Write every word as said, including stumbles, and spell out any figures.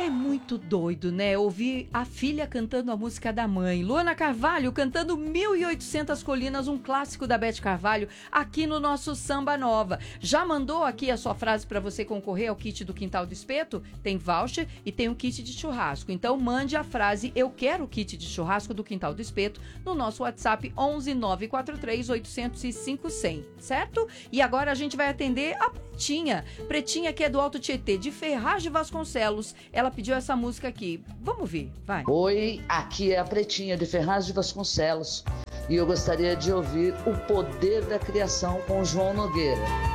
É muito doido, né? Ouvir a filha cantando a música da mãe. Luana Carvalho cantando mil e oitocentas Colinas, um clássico da Beth Carvalho, aqui no nosso Samba Nova. Já mandou aqui a sua frase para você concorrer ao kit do Quintal do Espeto? Tem voucher e tem o kit de churrasco. Então mande a frase "Eu quero o kit de churrasco do Quintal do Espeto" no nosso WhatsApp onze nove quatro três oito zero zero cinco zero zero, certo? E agora a gente vai atender a Pretinha. Pretinha, que é do Alto Tietê, de Ferraz de Vasconcelos. Ela pediu essa música aqui. Vamos ver, vai. Oi, aqui é a Pretinha de Ferraz de Vasconcelos e eu gostaria de ouvir O Poder da Criação com João Nogueira.